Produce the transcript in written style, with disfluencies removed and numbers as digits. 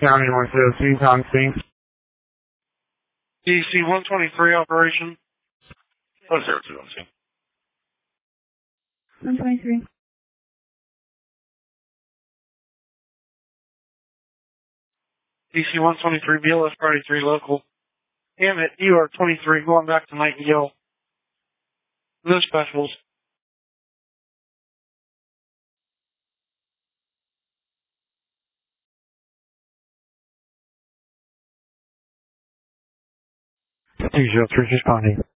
County 102, Tom Sphinx. DC 123 operation. 0212. 123. DC 123, BLS Party 3 local. Damn it, ER 23 going back to Nightingale. No specials. Two shelters responding.